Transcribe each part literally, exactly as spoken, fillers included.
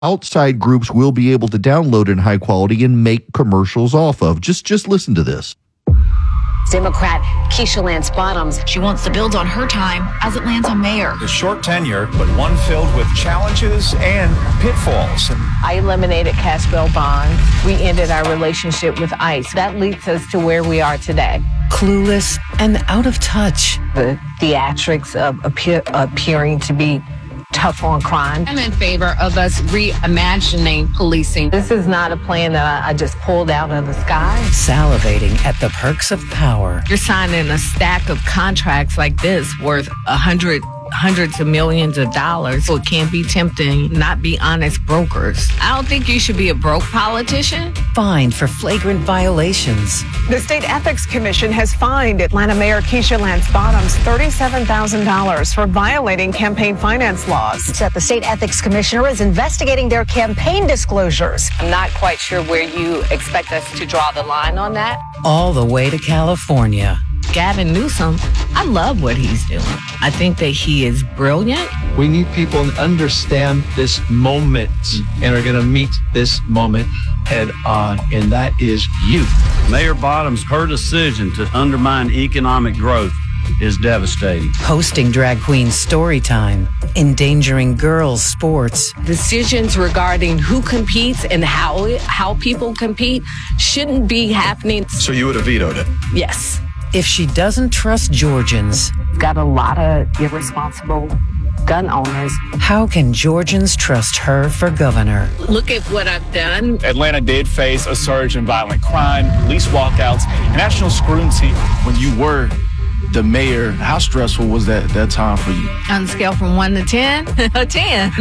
outside groups will be able to download in high quality and make commercials off of. Just, just listen to this. Democrat Keisha Lance Bottoms. She wants to build on her time as Atlanta mayor. A short tenure, but one filled with challenges and pitfalls. I eliminated cash bail bonds. We ended our relationship with ICE. That leads us to where we are today. Clueless and out of touch. The theatrics of appear, appearing to be tough on crime. I'm in favor of us reimagining policing. This is not a plan that I, I just pulled out of the sky. Salivating at the perks of power. You're signing a stack of contracts like this worth a hundred hundreds of millions of dollars. So it can't be tempting, not be honest brokers. I don't think you should be a broke politician. Fined for flagrant violations. The State Ethics Commission has fined Atlanta Mayor Keisha Lance Bottoms thirty-seven thousand dollars for violating campaign finance laws. That the State Ethics Commissioner is investigating their campaign disclosures. I'm not quite sure where you expect us to draw the line on that. All the way to California. Gavin Newsom, I love what he's doing. I think that he is brilliant. We need people to understand this moment and are going to meet this moment head on, and that is you. Mayor Bottoms, her decision to undermine economic growth is devastating. Hosting drag queen story time, endangering girls' sports. Decisions regarding who competes and how how people compete shouldn't be happening. So you would have vetoed it? Yes. If she doesn't trust Georgians, got a lot of irresponsible gun owners. How can Georgians trust her for governor? Look at what I've done. Atlanta did face a surge in violent crime, police walkouts, national scrutiny. When you were the mayor, how stressful was that that time for you? On a scale from one to ten, a ten.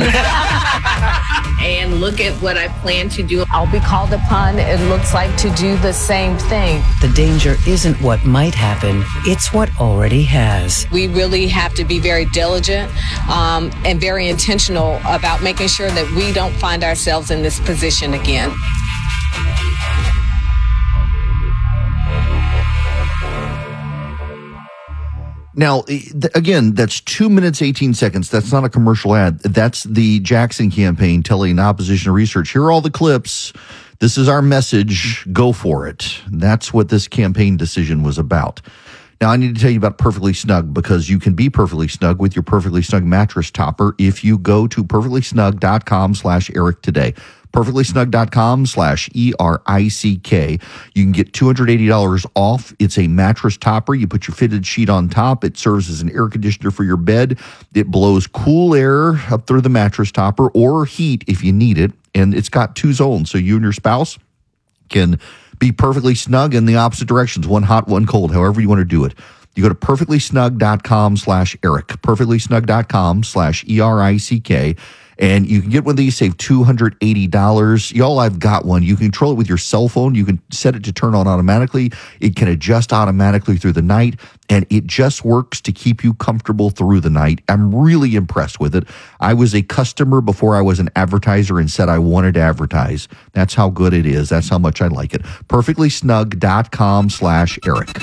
And look at what I plan to do. I'll be called upon, it looks like, to do the same thing. The danger isn't what might happen, it's what already has. We really have to be very diligent um, and very intentional about making sure that we don't find ourselves in this position again. Now, th- again, that's two minutes, eighteen seconds. That's not a commercial ad. That's the Jackson campaign telling opposition research, here are all the clips. This is our message. Go for it. That's what this campaign decision was about. Now, I need to tell you about Perfectly Snug, because you can be perfectly snug with your Perfectly Snug mattress topper if you go to perfectlysnug.com slash Eric today. perfectlysnug.com slash E R I C K. You can get two hundred eighty dollars off. It's a mattress topper. You put your fitted sheet on top. It serves as an air conditioner for your bed. It blows cool air up through the mattress topper, or heat if you need it. And it's got two zones, so you and your spouse can be perfectly snug in the opposite directions, one hot, one cold, however you want to do it. You go to perfectlysnug.com slash Eric, perfectlysnug.com slash E R I C K. And you can get one of these, save two hundred eighty dollars. Y'all, I've got one. You can control it with your cell phone. You can set it to turn on automatically. It can adjust automatically through the night, and it just works to keep you comfortable through the night. I'm really impressed with it. I was a customer before I was an advertiser and said I wanted to advertise. That's how good it is. That's how much I like it. perfectlysnug.com slash Eric.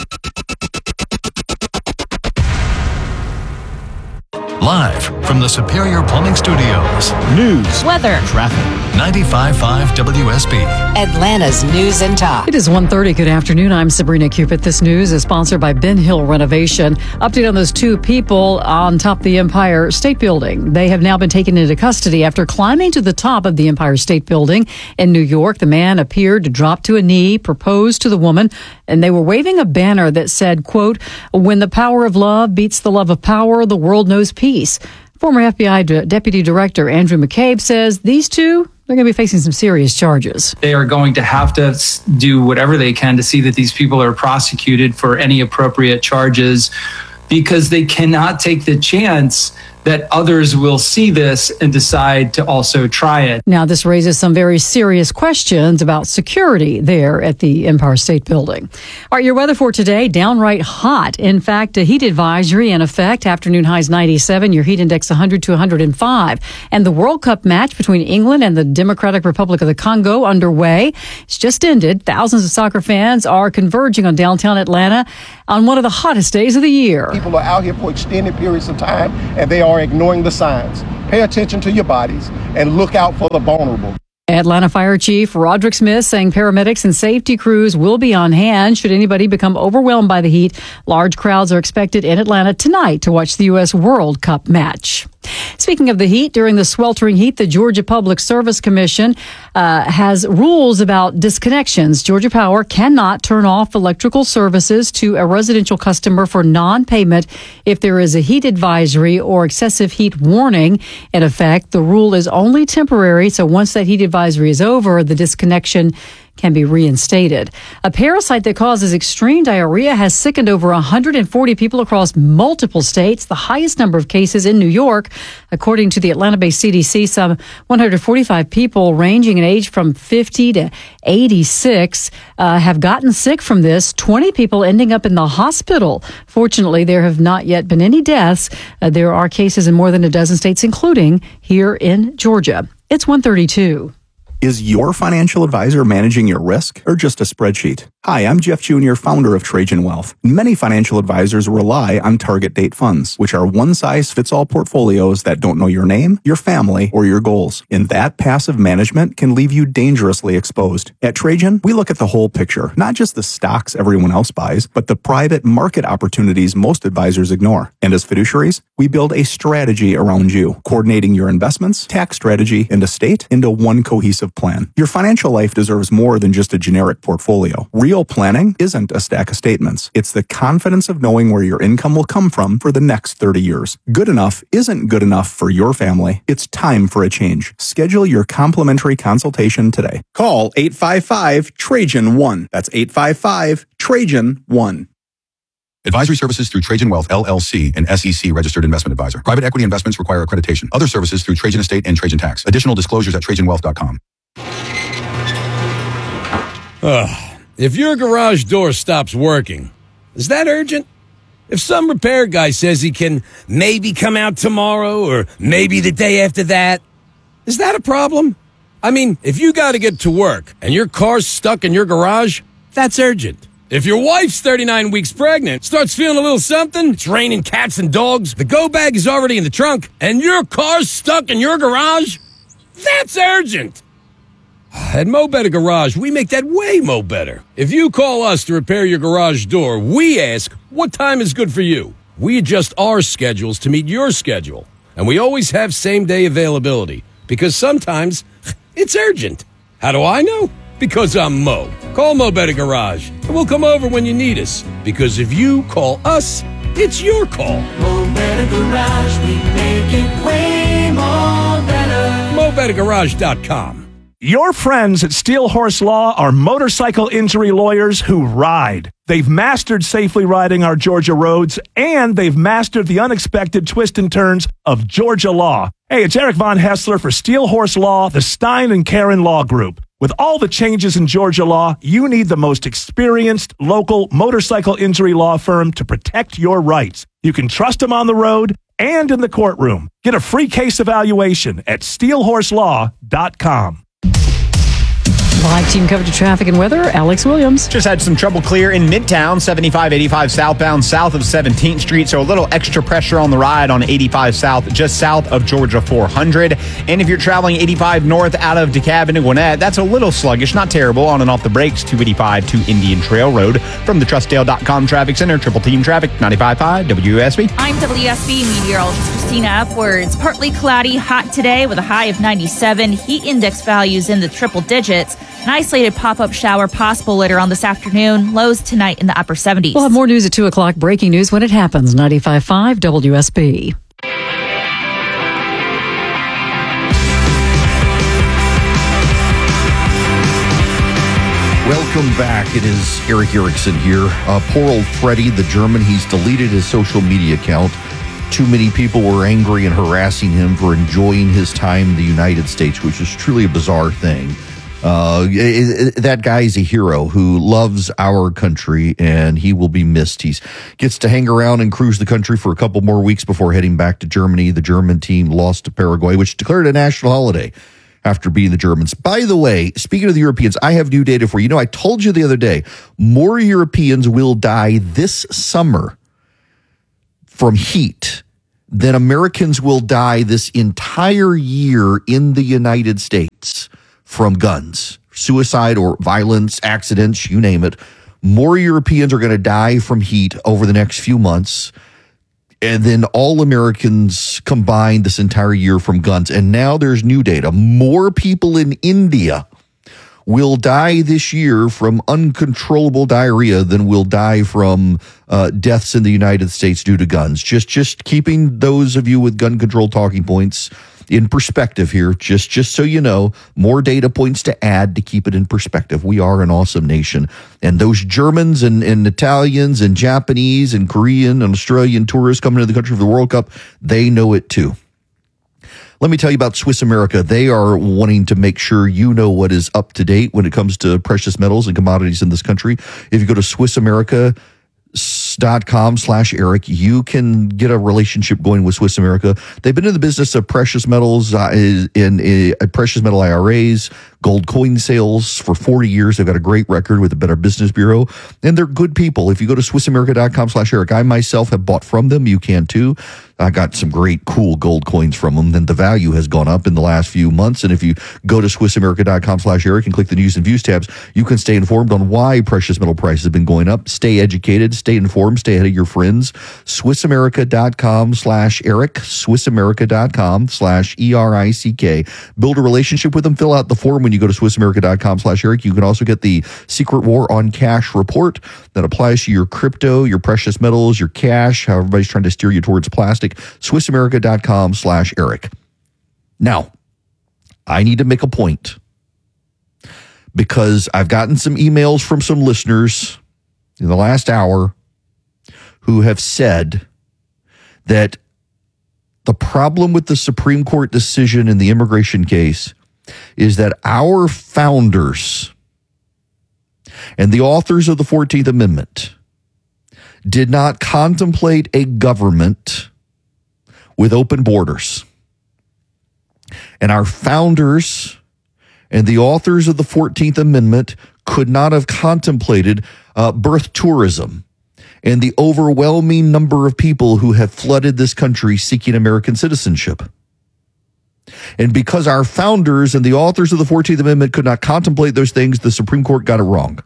Live from the Superior Plumbing Studios. News, weather, traffic. ninety-five point five W S B. Atlanta's News and Talk. It is one thirty. Good afternoon. I'm Sabrina Cupid. This news is sponsored by Ben Hill Renovation. Update on those two people on top of the Empire State Building. They have now been taken into custody after climbing to the top of the Empire State Building in New York. The man appeared to drop to a knee, proposed to the woman, and they were waving a banner that said, quote, "When the power of love beats the love of power, the world knows peace." Former F B I D- Deputy Director Andrew McCabe says these two, they're going to be facing some serious charges. They are going to have to do whatever they can to see that these people are prosecuted for any appropriate charges, because they cannot take the chance that others will see this and decide to also try it. Now, this raises some very serious questions about security there at the Empire State Building. All right, your weather for today, downright hot. In fact, a heat advisory in effect. Afternoon highs ninety-seven, your heat index one hundred to one hundred five. And the World Cup match between England and the Democratic Republic of the Congo underway. It's just ended. Thousands of soccer fans are converging on downtown Atlanta on one of the hottest days of the year. People are out here for extended periods of time, and they are are ignoring the signs. Pay attention to your bodies and look out for the vulnerable. Atlanta Fire Chief Roderick Smith saying paramedics and safety crews will be on hand should anybody become overwhelmed by the heat. Large crowds are expected in Atlanta tonight to watch the U S World Cup match. Speaking of the heat, during the sweltering heat, the Georgia Public Service Commission uh, has rules about disconnections. Georgia Power cannot turn off electrical services to a residential customer for non-payment if there is a heat advisory or excessive heat warning in effect. The rule is only temporary, so once that heat advisory is over, the disconnection can be reinstated. A parasite that causes extreme diarrhea has sickened over one hundred forty people across multiple states, the highest number of cases in New York. According to the Atlanta-based C D C, some one hundred forty-five people ranging in age from fifty to eighty-six uh, have gotten sick from this, twenty people ending up in the hospital. Fortunately, there have not yet been any deaths. Uh, there are cases in more than a dozen states, including here in Georgia. It's one thirty-two. Is your financial advisor managing your risk or just a spreadsheet? Hi, I'm Jeff Junior, founder of Trajan Wealth. Many financial advisors rely on target date funds, which are one-size-fits-all portfolios that don't know your name, your family, or your goals. And that passive management can leave you dangerously exposed. At Trajan, we look at the whole picture, not just the stocks everyone else buys, but the private market opportunities most advisors ignore. And as fiduciaries, we build a strategy around you, coordinating your investments, tax strategy, and estate into one cohesive plan. Your financial life deserves more than just a generic portfolio. Real planning isn't a stack of statements. It's the confidence of knowing where your income will come from for the next thirty years. Good enough isn't good enough for your family. It's time for a change. Schedule your complimentary consultation today. Call eight five five Trajan one. That's eight five five Trajan one. Advisory services through Trajan Wealth, L L C, an S E C registered investment advisor. Private equity investments require accreditation. Other services through Trajan Estate and Trajan Tax. Additional disclosures at trajan wealth dot com. Ugh. If your garage door stops working, is that urgent? If some repair guy says he can maybe come out tomorrow or maybe the day after that, is that a problem? I mean, if you got to get to work and your car's stuck in your garage, that's urgent. If your wife's thirty-nine weeks pregnant, starts feeling a little something, it's raining cats and dogs, the go bag is already in the trunk, and your car's stuck in your garage, that's urgent. At Mo Better Garage, we make that way mo better. If you call us to repair your garage door, we ask, what time is good for you? We adjust our schedules to meet your schedule. And we always have same-day availability, because sometimes it's urgent. How do I know? Because I'm Mo. Call Mo Better Garage, and we'll come over when you need us. Because if you call us, it's your call. Mo Better Garage, we make it way more better. Mo Better Garage dot com. Your friends at Steel Horse Law are motorcycle injury lawyers who ride. They've mastered safely riding our Georgia roads, and they've mastered the unexpected twists and turns of Georgia law. Hey, it's Eric Von Hessler for Steel Horse Law, the Stein and Karen Law Group. With all the changes in Georgia law, you need the most experienced local motorcycle injury law firm to protect your rights. You can trust them on the road and in the courtroom. Get a free case evaluation at steel horse law dot com. Live team coverage of traffic and weather, Alex Williams. Just had some trouble clear in Midtown, seventy-five eighty-five southbound, south of seventeenth Street. So a little extra pressure on the ride on eighty-five south, just south of Georgia four hundred. And if you're traveling eighty-five north out of DeKalb and Gwinnett, that's a little sluggish, not terrible, on and off the brakes, two eighty-five to Indian Trail Road. From the Trustdale dot com Traffic Center, Triple Team Traffic, ninety-five point five W S B. I'm W S B meteorologist Christina Upwards. Partly cloudy, hot today with a high of ninety-seven. Heat index values in the triple digits. An isolated pop-up shower possible later on this afternoon. Lows tonight in the upper seventies. We'll have more news at two o'clock. Breaking news when it happens. ninety-five point five W S B. Welcome back. It is Eric Erickson here. Uh, poor old Freddie, the German, he's deleted his social media account. Too many people were angry and harassing him for enjoying his time in the United States, which is truly a bizarre thing. Uh, it, it, that guy is a hero who loves our country, and he will be missed. He gets to hang around and cruise the country for a couple more weeks before heading back to Germany. The German team lost to Paraguay, which declared a national holiday after beating the Germans. By the way, speaking of the Europeans, I have new data for you. You know, I told you the other day, more Europeans will die this summer from heat then Americans will die this entire year in the United States from guns, suicide or violence, accidents, you name it. More Europeans are going to die from heat over the next few months, and then all Americans combined this entire year from guns. And now there's new data. More people in India will die this year from uncontrollable diarrhea than will die from uh, deaths in the United States due to guns. Just just keeping those of you with gun control talking points in perspective here, just just so you know, more data points to add to keep it in perspective. We are an awesome nation. And those Germans and, and Italians and Japanese and Korean and Australian tourists coming to the country for the World Cup, they know it too. Let me tell you about Swiss America. They are wanting to make sure you know what is up to date when it comes to precious metals and commodities in this country. If you go to Swiss America dot com slash Eric, you can get a relationship going with Swiss America. They've been in the business of precious metals, uh, in, in uh, precious metal I R As, gold coin sales for forty years. They've got a great record with the Better Business Bureau, and they're good people. If you go to Swiss America dot com slash Eric, I myself have bought from them. You can too. I got some great, cool gold coins from them. Then the value has gone up in the last few months. And if you go to Swiss America dot com slash Eric and click the news and views tabs, you can stay informed on why precious metal prices have been going up. Stay educated, stay informed, stay ahead of your friends. Swiss America dot com slash Eric, Swiss America dot com slash E R I C K. Build a relationship with them. Fill out the form when you go to Swiss America dot com slash Eric. You can also get the Secret War on Cash report that applies to your crypto, your precious metals, your cash, how everybody's trying to steer you towards plastic. Swiss America dot com slash Eric. Now, I need to make a point because I've gotten some emails from some listeners in the last hour who have said that the problem with the Supreme Court decision in the immigration case is that our founders and the authors of the fourteenth Amendment did not contemplate a government with open borders. And our founders and the authors of the fourteenth Amendment could not have contemplated uh, birth tourism and the overwhelming number of people who have flooded this country seeking American citizenship. And because our founders and the authors of the fourteenth Amendment could not contemplate those things, the Supreme Court got it wrong.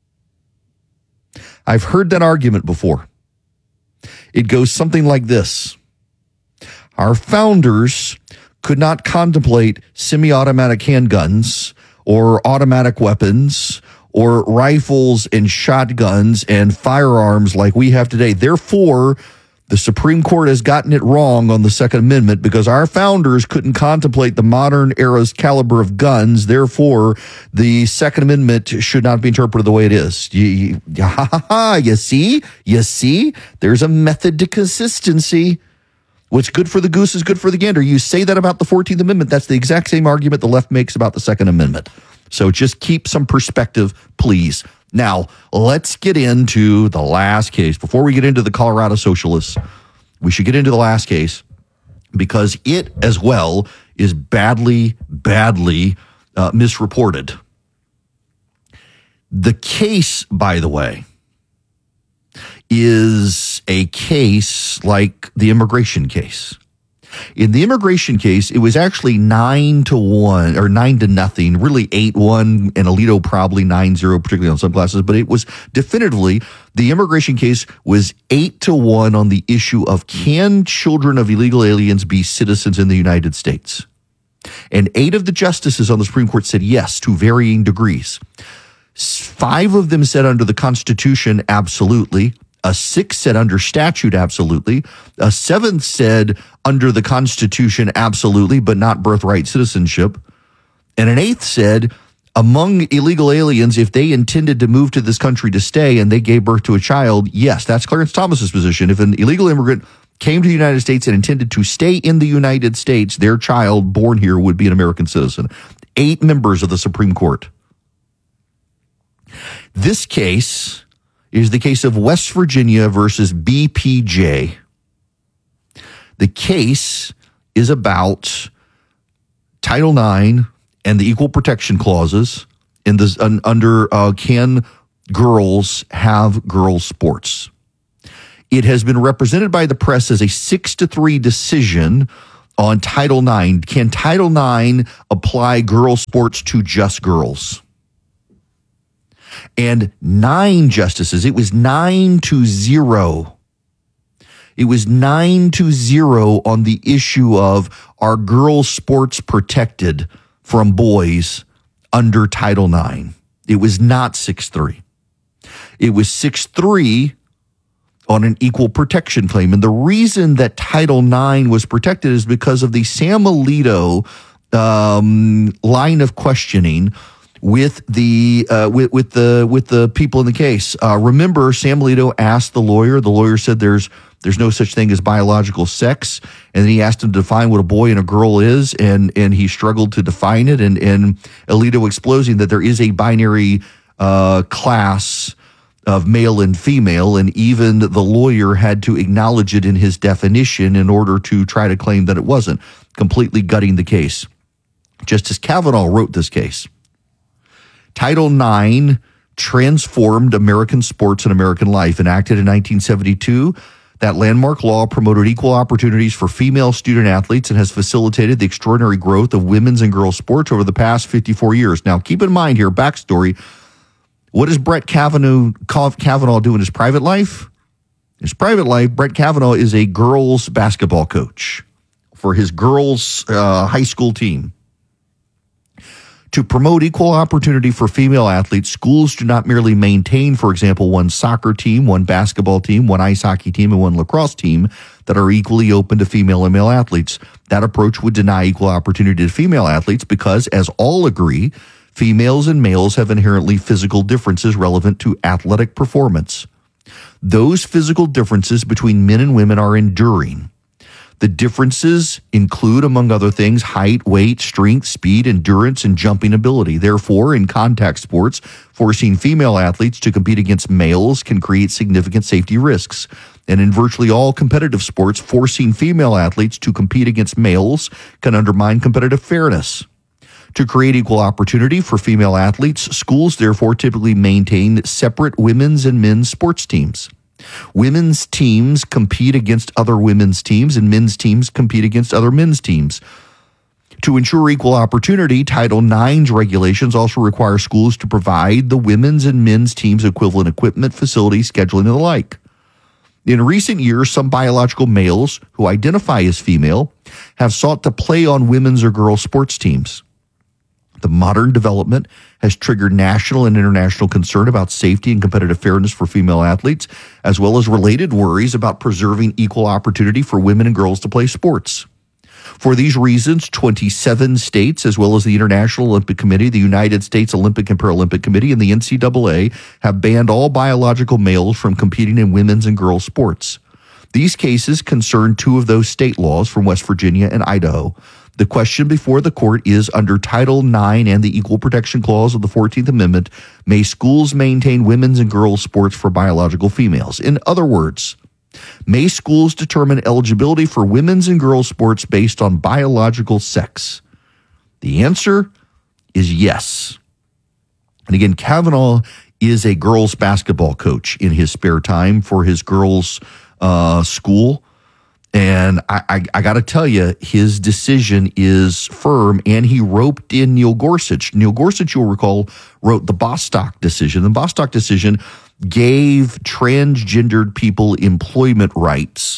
I've heard that argument before. It goes something like this. Our founders could not contemplate semi-automatic handguns or automatic weapons or rifles and shotguns and firearms like we have today. Therefore, the Supreme Court has gotten it wrong on the Second Amendment because our founders couldn't contemplate the modern era's caliber of guns. Therefore, the Second Amendment should not be interpreted the way it is. You, you, ha, ha, ha, you see? You see? There's a method to consistency. What's good for the goose is good for the gander. You say that about the fourteenth Amendment. That's the exact same argument the left makes about the Second Amendment. So just keep some perspective, please. Now, let's get into the last case. Before we get into the Colorado Socialists, we should get into the last case because it as well is badly, badly uh, misreported. The case, by the way, is a case like the immigration case. In the immigration case, it was actually nine to one or nine to nothing, really eight one, and Alito probably nine zero, particularly on some classes. But it was definitively the immigration case was eight to one on the issue of can children of illegal aliens be citizens in the United States? And eight of the justices on the Supreme Court said yes to varying degrees. Five of them said under the Constitution, absolutely. A sixth said under statute, absolutely. A seventh said under the Constitution, absolutely, but not birthright citizenship. And an eighth said among illegal aliens, if they intended to move to this country to stay and they gave birth to a child, yes, that's Clarence Thomas's position. If an illegal immigrant came to the United States and intended to stay in the United States, their child born here would be an American citizen. Eight members of the Supreme Court. This case is the case of West Virginia versus B P J. The case is about Title nine and the equal protection clauses in this under uh, can girls have girls sports. It has been represented by the press as a six to three decision on Title nine. Can Title nine apply girls' sports to just girls? And nine justices, it was nine to zero. It was nine to zero on the issue of, are girls' sports protected from boys under Title nine? It was not six three. It was six three on an equal protection claim. And the reason that Title nine was protected is because of the Sam Alito um, line of questioning with the uh, with, with the with the people in the case. Uh, remember, Sam Alito asked the lawyer. The lawyer said there's there's no such thing as biological sex, and then he asked him to define what a boy and a girl is, and and he struggled to define it. And and Alito exposing that there is a binary uh, class of male and female, and even the lawyer had to acknowledge it in his definition in order to try to claim that it wasn't, completely gutting the case. Justice Kavanaugh wrote this case. Title nine transformed American sports and American life. Enacted in nineteen seventy-two, that landmark law promoted equal opportunities for female student athletes and has facilitated the extraordinary growth of women's and girls' sports over the past fifty-four years. Now, keep in mind here, backstory, what does Brett Kavanaugh, Kavanaugh do in his private life? In his private life, Brett Kavanaugh is a girls' basketball coach for his girls' uh, high school team. To promote equal opportunity for female athletes, schools do not merely maintain, for example, one soccer team, one basketball team, one ice hockey team, and one lacrosse team that are equally open to female and male athletes. That approach would deny equal opportunity to female athletes because, as all agree, females and males have inherently physical differences relevant to athletic performance. Those physical differences between men and women are enduring. The differences include, among other things, height, weight, strength, speed, endurance, and jumping ability. Therefore, in contact sports, forcing female athletes to compete against males can create significant safety risks. And in virtually all competitive sports, forcing female athletes to compete against males can undermine competitive fairness. To create equal opportunity for female athletes, schools therefore typically maintain separate women's and men's sports teams. Women's teams compete against other women's teams, and men's teams compete against other men's teams. To ensure equal opportunity, Title nine's regulations also require schools to provide the women's and men's teams equivalent equipment, facilities, scheduling, and the like. In recent years, some biological males who identify as female have sought to play on women's or girls' sports teams. The modern development has triggered national and international concern about safety and competitive fairness for female athletes, as well as related worries about preserving equal opportunity for women and girls to play sports. For these reasons, twenty-seven states, as well as the International Olympic Committee, the United States Olympic and Paralympic Committee, and the N C double A, have banned all biological males from competing in women's and girls' sports. These cases concern two of those state laws from West Virginia and Idaho. The question before the court is, under Title nine and the Equal Protection Clause of the fourteenth Amendment, may schools maintain women's and girls' sports for biological females? In other words, may schools determine eligibility for women's and girls' sports based on biological sex? The answer is yes. And again, Kavanaugh is a girls' basketball coach in his spare time for his girls' uh, school. And I, I, I got to tell you, his decision is firm, and he roped in Neil Gorsuch. Neil Gorsuch, you'll recall, wrote the Bostock decision. The Bostock decision gave transgendered people employment rights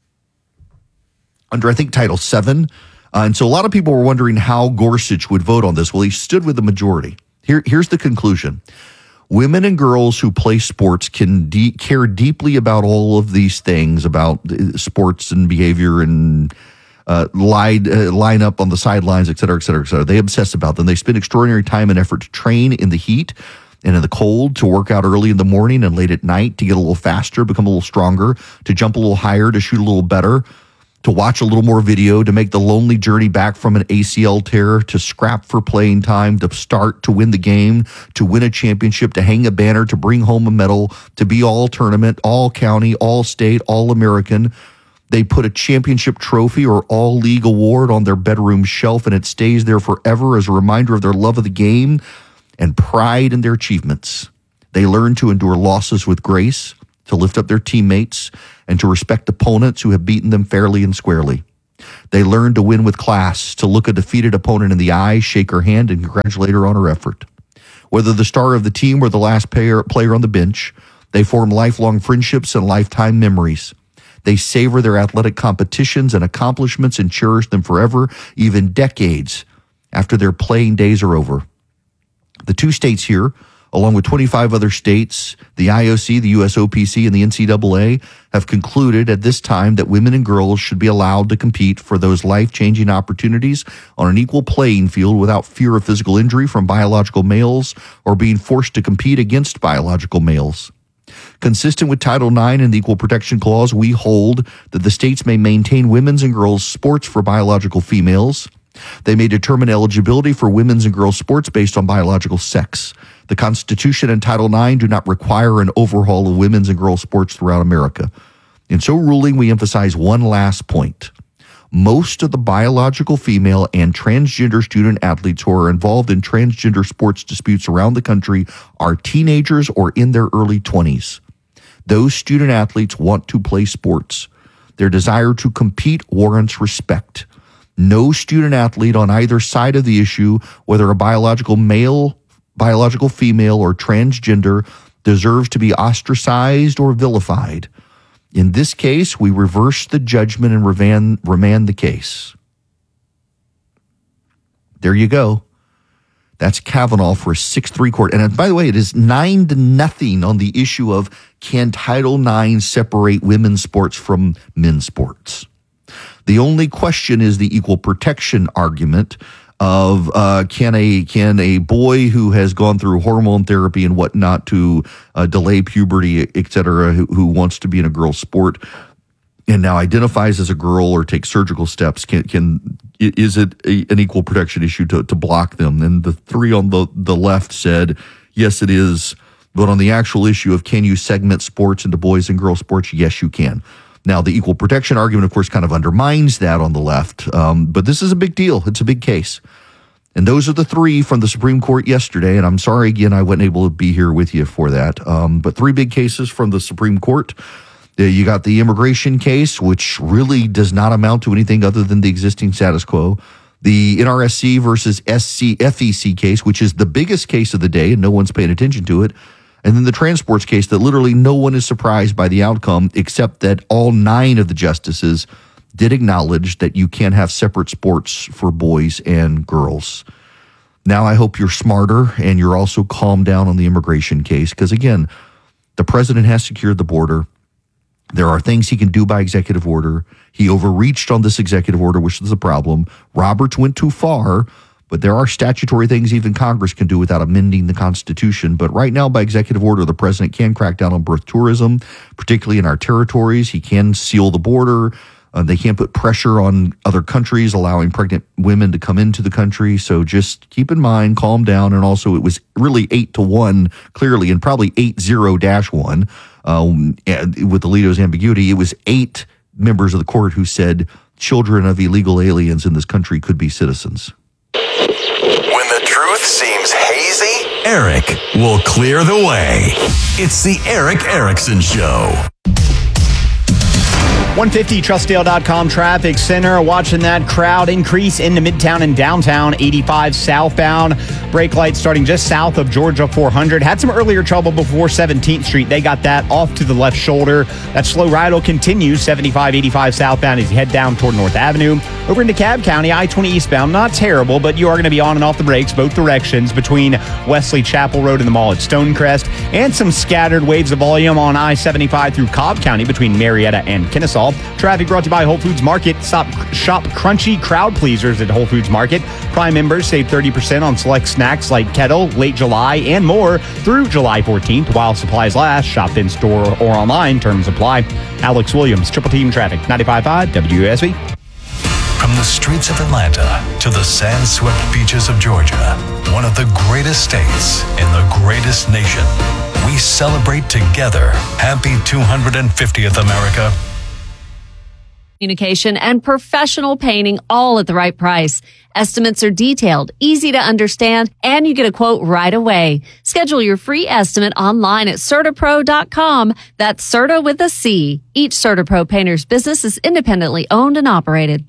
under, I think, Title seven. Uh, and so a lot of people were wondering how Gorsuch would vote on this. Well, he stood with the majority. Here, here's the conclusion. Women and girls who play sports can de- care deeply about all of these things, about sports and behavior and uh, line, uh, line up on the sidelines, et cetera, et cetera, et cetera. They obsess about them. They spend extraordinary time and effort to train in the heat and in the cold, to work out early in the morning and late at night, to get a little faster, become a little stronger, to jump a little higher, to shoot a little better, to watch a little more video, to make the lonely journey back from an A C L tear, to scrap for playing time, to start, to win the game, to win a championship, to hang a banner, to bring home a medal, to be all tournament, all county, all state, all American. They put a championship trophy or all league award on their bedroom shelf, and it stays there forever as a reminder of their love of the game and pride in their achievements. They learn to endure losses with grace, to lift up their teammates, and to respect opponents who have beaten them fairly and squarely. They learn to win with class, to look a defeated opponent in the eye, shake her hand, and congratulate her on her effort. Whether the star of the team or the last player, player on the bench, they form lifelong friendships and lifetime memories. They savor their athletic competitions and accomplishments and cherish them forever, even decades after their playing days are over. The two states here, along with twenty-five other states, the I O C, the U S O P C, and the N C double A, have concluded at this time that women and girls should be allowed to compete for those life-changing opportunities on an equal playing field without fear of physical injury from biological males or being forced to compete against biological males. Consistent with Title nine and the Equal Protection Clause, we hold that the states may maintain women's and girls' sports for biological females. They may determine eligibility for women's and girls' sports based on biological sex. The Constitution and Title nine do not require an overhaul of women's and girls' sports throughout America. In so ruling, we emphasize one last point. Most of the biological female and transgender student athletes who are involved in transgender sports disputes around the country are teenagers or in their early twenties. Those student athletes want to play sports. Their desire to compete warrants respect. No student athlete on either side of the issue, whether a biological male, biological female, or transgender, deserves to be ostracized or vilified. In this case, we reverse the judgment and remand, remand the case. There you go. That's Kavanaugh for a six three court. And by the way, it is nine to nothing on the issue of can Title nine separate women's sports from men's sports. The only question is the equal protection argument of uh, can a can a boy who has gone through hormone therapy and whatnot to uh, delay puberty, et cetera, who, who wants to be in a girl's sport and now identifies as a girl or takes surgical steps, can can is it a, an equal protection issue to, to block them? And the three on the, the left said, yes, it is. But on the actual issue of can you segment sports into boys and girls sports, yes, you can. Now, the equal protection argument, of course, kind of undermines that on the left. Um, but this is a big deal. It's a big case. And those are the three from the Supreme Court yesterday. And I'm sorry, again, I wasn't able to be here with you for that. Um, but three big cases from the Supreme Court. Uh, you got the immigration case, which really does not amount to anything other than the existing status quo. The N R S C versus S C F E C case, which is the biggest case of the day, and no one's paying attention to it. And then the transports case that literally no one is surprised by the outcome, except that all nine of the justices did acknowledge that you can't have separate sports for boys and girls. Now, I hope you're smarter and you're also calmed down on the immigration case, because again, the president has secured the border. There are things he can do by executive order. He overreached on this executive order, which is a problem. Roberts went too far. But there are statutory things even Congress can do without amending the Constitution. But right now, by executive order, the president can crack down on birth tourism, particularly in our territories. He can seal the border. Uh, they can't put pressure on other countries, allowing pregnant women to come into the country. So just keep in mind, calm down. And also, it was really eight to one, clearly, and probably eight zero dash one um, with Alito's ambiguity. It was eight members of the court who said children of illegal aliens in this country could be citizens. When the truth seems hazy, Eric will clear the way. It's the Eric Erickson Show. one fifty Trustdale dot com traffic center. Watching that crowd increase into Midtown and downtown. eighty-five southbound. Brake lights starting just south of Georgia four hundred. Had some earlier trouble before seventeenth Street. They got that off to the left shoulder. That slow ride will continue. seventy-five eighty-five southbound as you head down toward North Avenue. Over into Cobb County, I twenty eastbound. Not terrible, but you are going to be on and off the brakes both directions between Wesley Chapel Road and the mall at Stonecrest. And some scattered waves of volume on I seventy-five through Cobb County between Marietta and Kennesaw. Traffic brought to you by Whole Foods Market. Stop, shop crunchy crowd pleasers at Whole Foods Market. Prime members save thirty percent on select snacks like Kettle, Late July, and more through July fourteenth while supplies last. Shop in store or online. Terms apply. Alex Williams, Triple Team Traffic, ninety-five point five W S B. From the streets of Atlanta to the sand-swept beaches of Georgia, one of the greatest states in the greatest nation, we celebrate together. Happy two hundred fiftieth America. communication, and professional painting, all at the right price. Estimates are detailed, easy to understand, and you get a quote right away. Schedule your free estimate online at CertaPro dot com. That's Certa with a C. Each CertaPro painter's business is independently owned and operated.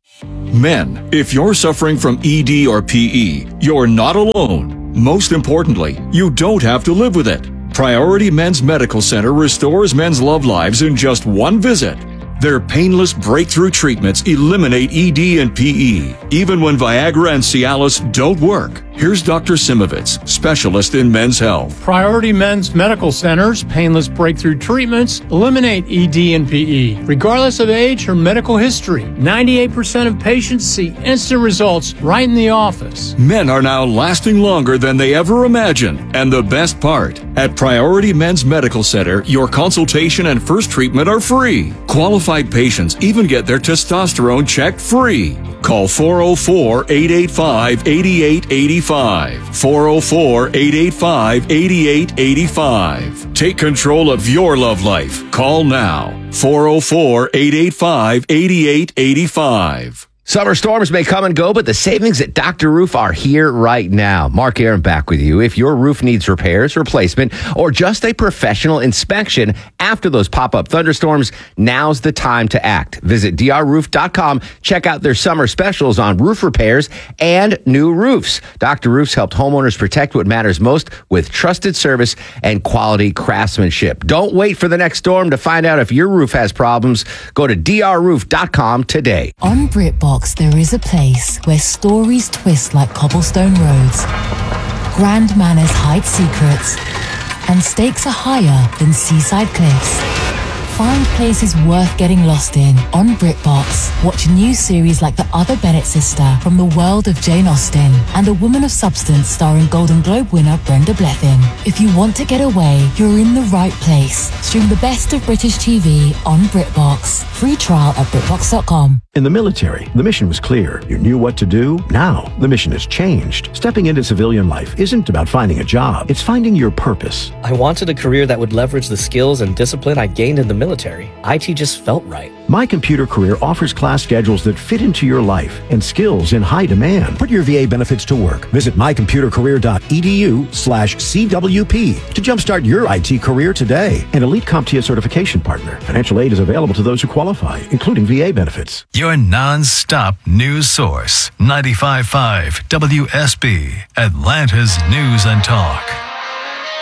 Men, if you're suffering from E D or P E, you're not alone. Most importantly, you don't have to live with it. Priority Men's Medical Center restores men's love lives in just one visit. Their painless breakthrough treatments eliminate E D and P E, even when Viagra and Cialis don't work. Here's Doctor Simovitz, specialist in men's health. Priority Men's Medical Center's painless breakthrough treatments eliminate E D and P E, regardless of age or medical history. ninety-eight percent of patients see instant results right in the office. Men are now lasting longer than they ever imagined. And the best part, at Priority Men's Medical Center, your consultation and first treatment are free. Qualified patients even get their testosterone checked free. Call four oh four, eight eight five, eight eight eight five. four oh four, eight eight five, eight eight eight five. Take control of your love life. Call now. four oh four, eight eight five, eight eight eight five. Summer storms may come and go, but the savings at Doctor Roof are here right now. Mark Aaron back with you. If your roof needs repairs, replacement, or just a professional inspection after those pop-up thunderstorms, now's the time to act. Visit D R roof dot com. Check out their summer specials on roof repairs and new roofs. Doctor Roofs helped homeowners protect what matters most with trusted service and quality craftsmanship. Don't wait for the next storm to find out if your roof has problems. Go to D R roof dot com today. On BritBox, there is a place where stories twist like cobblestone roads, grand manners hide secrets, and stakes are higher than seaside cliffs. Find places worth getting lost in on BritBox. Watch new series like The Other Bennett Sister from the world of Jane Austen and A Woman of Substance starring Golden Globe winner Brenda Blethyn. If you want to get away, you're in the right place. Stream the best of British T V on BritBox. Free trial at BritBox dot com. In the military, the mission was clear. You knew what to do. Now, the mission has changed. Stepping into civilian life isn't about finding a job. It's finding your purpose. I wanted a career that would leverage the skills and discipline I gained in the military. I T just felt right. My Computer Career offers class schedules that fit into your life and skills in high demand. Put your V A benefits to work. Visit my computer career dot e d u slash C W P to jumpstart your I T career today. An elite CompTIA certification partner. Financial aid is available to those who qualify, including V A benefits. Your non-stop news source. ninety-five point five W S B, Atlanta's News and Talk.